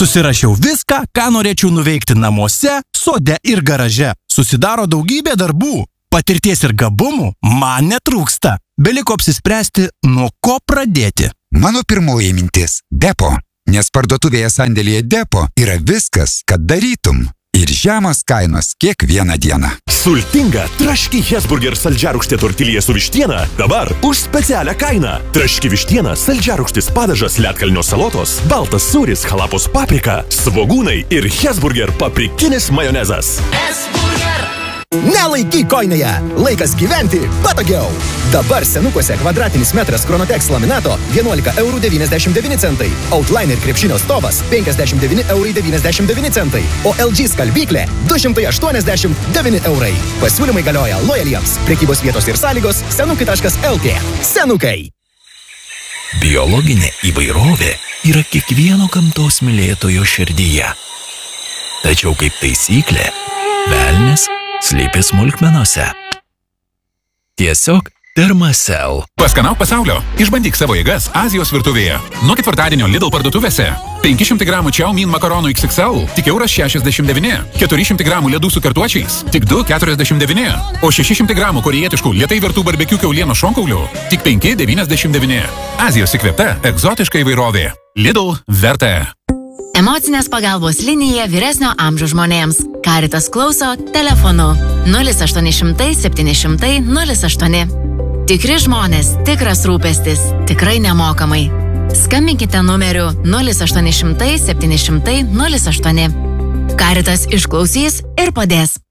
Susirašiau viską, ką norėčiau nuveikti namuose, sode ir garaže. Susidaro daugybė darbų. Patirties ir gabumų man netrūksta. Beliko apsispręsti, nuo ko pradėti. Mano pirmoji mintis – Depo. Nes parduotuvėje sandėlyje Depo yra viskas, kad darytum. Ir žemos kainos kiekvieną dieną. Sultinga traški Hesburger saldžiarūgštė tortilija su vištiena dabar už specialią kainą. Traški vištiena, saldžiarūgštis padažas, ledkalnio salotos, baltas sūris, halapos paprika, svogūnai ir Hesburger paprikinis majonezas. Hesburger! Nelaikyk koinėje! Laikas gyventi patogiau! Dabar senukuose kvadratinis metras Chronotex laminato 11,99 €. Outliner krepšinio stovas 59,99 €. O LG skalbyklė 289 €. Pasiūlymai galioja lojaliems. Prekybos vietos ir sąlygos senukai.lt. Senukai. Biologinė įvairovė yra kiekvieno gamtos mylėtojo širdyje. Tačiau kaip taisyklė, velnias slypi smulkmenose. Tiesiog Dermacell. Paskanauk pasaulio. Išbandyk savo jėgas Azijos virtuvėje. Nuo ketvirtadienio Lidl parduotuvėse. 500 gramų Chow Mein makaronų XXL tik €69. 400 gramų ledų su kartuočiais tik €2,49. O 600 gramų korėjietiškų lėtai virtų barbekių kiaulieno šonkaulių tik €5,99. Azijos įkvėpta egzotiška įvairovė. Lidl verta. Emocinės pagalbos linija vyresnio amžiaus žmonėms. Caritas klauso telefonu 0800 700 08. Tikri žmonės, tikras rūpestis, tikrai nemokamai. Skambinkite numeriu 0800 700 08. Caritas išklausys ir padės.